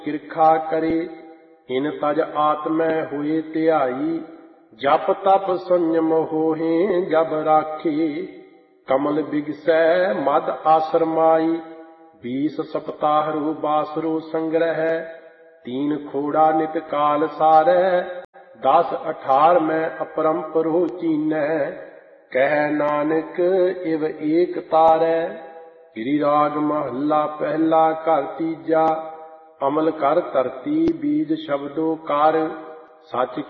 ਕਿਰਖਾ ਕਰੇ। ਇਨ ਤਜ ਆਤਮੈ ਹੋਏ ਧਿਆਈ, ਜਪ ਤਪ ਸੰਜਮ ਹੋਹੇ ਜਬ ਰਾਖੀ। ਕਮਲ ਬਿਗਸੈ ਮਦ ਆਸਰਮਾਈ, 20 ਸਪਤਾਹਰੂ ਬਾਸਰੂ ਸੰਗ੍ਰਹਿ। 3 ਖੋੜਾ ਨਿਤ ਕਾਲ ਸਾਰੈ, 10 18 ਮੈਂ ਅਪਰੰਪਰੋ ਚੀਨੈ। ਕਹਿ ਨਾਨਕ ਇਵ ਏਕ ਤਾਰੈ। ਗਿਰੀ ਰਾਗ ਮਹੱਲਾ ਪਹਿਲਾ ਘਰ ਤੀਜਾ। ਅਮਲ ਕਰ ਧਰਤੀ ਬੀਜ ਸ਼ਬਦੋ ਕਰ, ਸੱਚ